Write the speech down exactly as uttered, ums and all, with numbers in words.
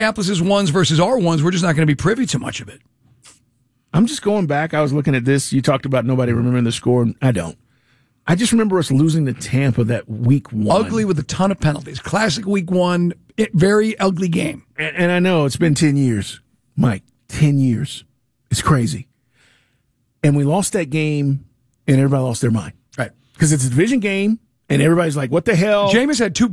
Minneapolis' ones versus our ones, we're just not going to be privy to much of it. I'm just going back. I was looking at this. You talked about nobody remembering the score. I don't. I just remember us losing to Tampa that week one. Ugly with a ton of penalties. Classic week one. It, very ugly game. And, and I know it's been ten years, Mike. ten years. It's crazy. And we lost that game, and everybody lost their mind. Right. Because it's a division game, and everybody's like, what the hell? Jameis had two